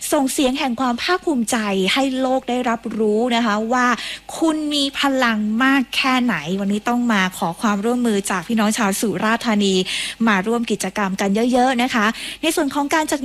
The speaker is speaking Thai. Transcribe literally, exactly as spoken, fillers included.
ส่งเสียงแห่งความภาคภูมิใจให้โลกได้รับรู้นะคะว่าคุณมีพลังมากแค่ไหนวันนี้ต้องมาขอความร่วมมือจากพี่น้องชาวสุราษฎร์ธานีมาร่วมกิจกรรมกันเยอะๆนะคะในส่วนของการจัด